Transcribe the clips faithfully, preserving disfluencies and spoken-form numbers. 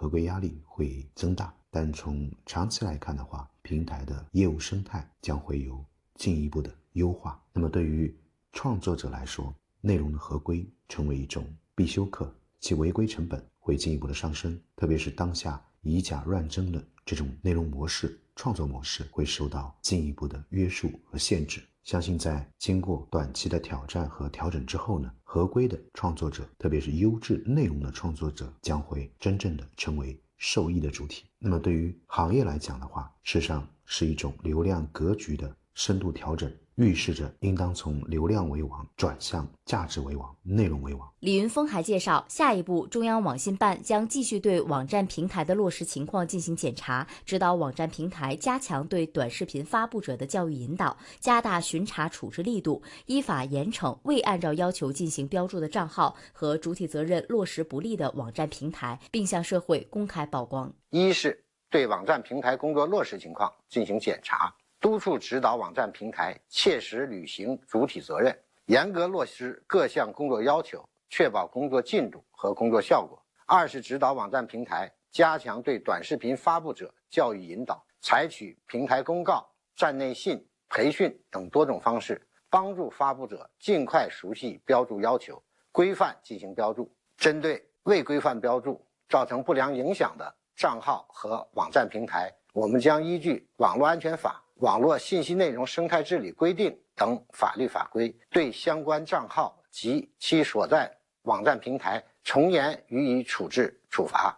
合规压力会增大，但从长期来看的话，平台的业务生态将会有进一步的优化。那么对于创作者来说，内容的合规成为一种必修课，其违规成本会进一步的上升，特别是当下以假乱真的这种内容模式、创作模式会受到进一步的约束和限制。相信在经过短期的挑战和调整之后呢，合规的创作者，特别是优质内容的创作者，将会真正的成为受益的主体。那么对于行业来讲的话，事实上是一种流量格局的深度调整，预示着应当从流量为王转向价值为王、内容为王。 李云峰还介绍，下一步中央网信办将继续对网站平台的落实情况进行检查，指导网站平台加强对短视频发布者的教育引导，加大巡查处置力度，依法严惩未按照要求进行标注的账号和主体责任落实不力的网站平台，并向社会公开曝光。 一是对网站平台工作落实情况进行检查，督促指导网站平台切实履行主体责任，严格落实各项工作要求，确保工作进度和工作效果。二是指导网站平台加强对短视频发布者教育引导，采取平台公告、站内信、培训等多种方式，帮助发布者尽快熟悉标注要求，规范进行标注。针对未规范标注造成不良影响的账号和网站平台，我们将依据网络安全法、网络信息内容生态治理规定等法律法规，对相关账号及其所在网站平台从严予以处置处罚。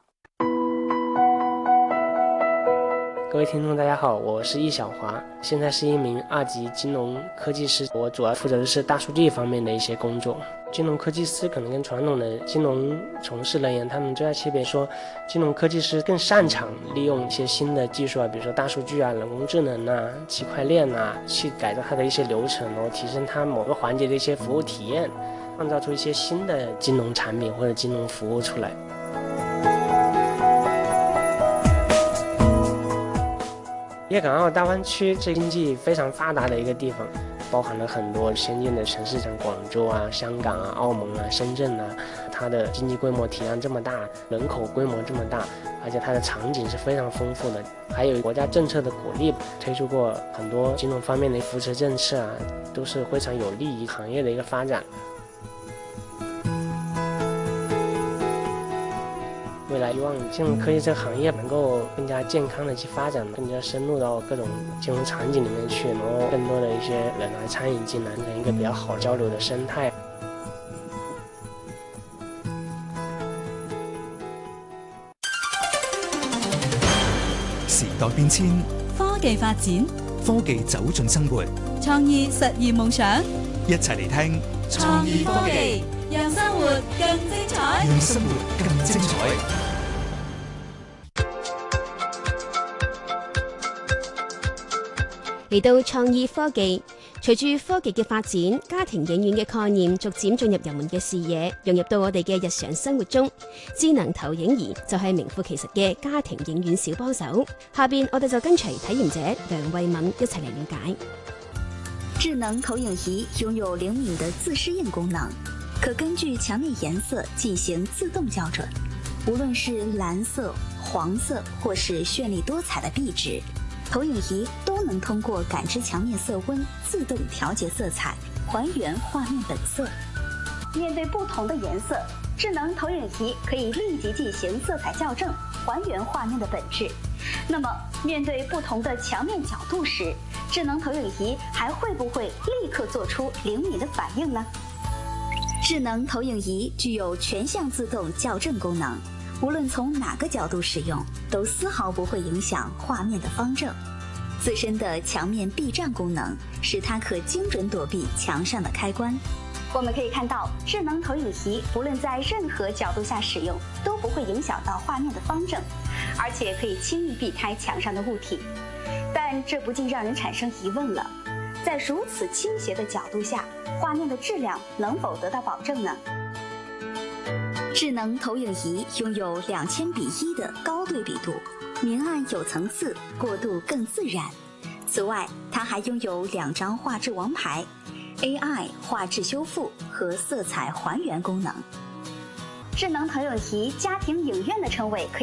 各位听众大家好，我是易小华，现在是一名二级金融科技师，我主要负责的是大数据方面的一些工作。金融科技师可能跟传统的金融从事人员他们最大区别说，金融科技师更擅长利用一些新的技术啊，比如说大数据啊、人工智能啊、区块链啊，去改造它的一些流程，然后提升它某个环节的一些服务体验，创造出一些新的金融产品或者金融服务出来。粤港澳大湾区是经济非常发达的一个地方，包含了很多先进的城市，像广州啊、香港啊、澳门啊、深圳啊，它的经济规模体量这么大，人口规模这么大，而且它的场景是非常丰富的，还有国家政策的鼓励，推出过很多金融方面的扶持政策啊，都是非常有利于行业的一个发展。未来希望金融科技这个行业能够更加健康的去发展，更加深入到各种金融场景里面去，然后更多的一些人来参与进来，成一个比较好交流的生態。 時代變遷， 科技發展， 科技走進生活， 創意實現夢想。 一齊嚟聽創意科技，讓生活更精彩， 讓生活更精彩。 嚟到創意科技，隨住科技嘅發展，家庭影院嘅概念逐漸進入人們嘅視野，融入到我哋嘅日常生活中。智能投影儀就係名副其實嘅家庭影院小幫手。下邊我哋就跟隨體驗者梁慧敏一齊嚟了解。 智能投影儀擁有靈敏的自適應功能，可根據牆面顏色進行自動校準。無論是藍色、黃色或是絢麗多彩的壁紙，投影儀都能通過感知牆面色溫，自動調節色彩，還原畫面本色。面對不同的顏色，智能投影儀可以立即進行色彩校正，還原畫面的本質。那麼，面對不同的牆面角度時，智能投影儀還會不會立刻做出靈敏的反應呢？智能投影儀具有全向自動校正功能，無論從哪個角度使用，都絲毫不會影響畫面的方正。自身的牆面避障功能，使它可精準躲避牆上的開關。我們可以看到，智能投影儀無論在任何角度下使用，都不會影響到畫面的方正，而且可以輕易避開牆上的物體。但這不禁讓人產生疑問了，在如此傾斜的角度下，畫面的質量能否得到保證呢？智能投影儀擁有兩千比一的高對比度，明暗有層次，過渡更自然。此外，它還擁有兩張畫質王牌、A I 畫質修復和色彩還原功能。智能投影儀家庭影院的稱謂可以